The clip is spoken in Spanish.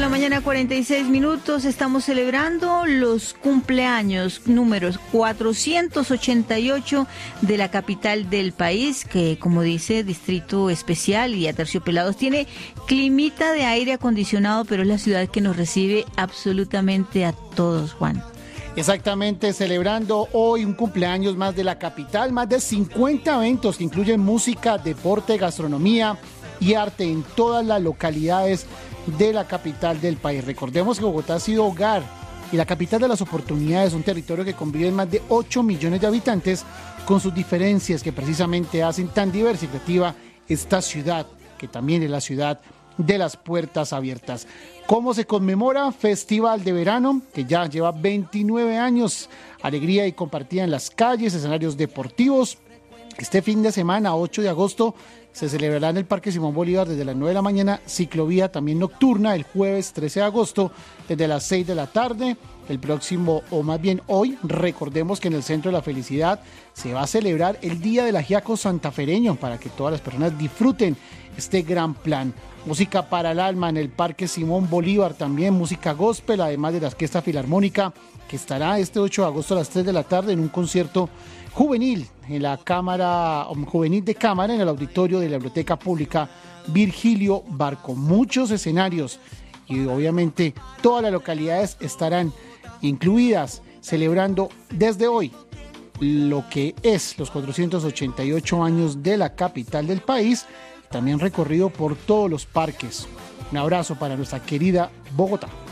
mañana, 46 minutos. Estamos celebrando los cumpleaños números 488 de la capital del país, que, como dice, distrito especial y Aterciopelados, tiene climita de aire acondicionado, pero es la ciudad que nos recibe absolutamente a todos, Juan. Exactamente, celebrando hoy un cumpleaños más de la capital, más de 50 eventos que incluyen música, deporte, gastronomía y arte en todas las localidades de la capital del país. Recordemos que Bogotá ha sido hogar y la capital de las oportunidades, un territorio que conviven más de 8 millones de habitantes con sus diferencias que precisamente hacen tan diversificativa esta ciudad, que también es la ciudad de las puertas abiertas. ¿Cómo se conmemora? Festival de Verano, que ya lleva 29 años, alegría y compartida en las calles, escenarios deportivos. Este fin de semana, 8 de agosto, se celebrará en el Parque Simón Bolívar desde las 9 de la mañana, ciclovía también nocturna, el jueves 13 de agosto desde las 6 de la tarde. El próximo, o más bien hoy, recordemos que en el Centro de la Felicidad se va a celebrar el Día del Ajiaco Santafereño para que todas las personas disfruten este gran plan. Música para el alma en el Parque Simón Bolívar, también música gospel, además de la Orquesta Filarmónica, que estará este 8 de agosto a las 3 de la tarde en un concierto juvenil en la Cámara Juvenil de Cámara en el auditorio de la Biblioteca Pública Virgilio Barco. Muchos escenarios y obviamente todas las localidades estarán incluidas celebrando desde hoy lo que es los 488 años de la capital del país, también recorrido por todos los parques. Un abrazo para nuestra querida Bogotá.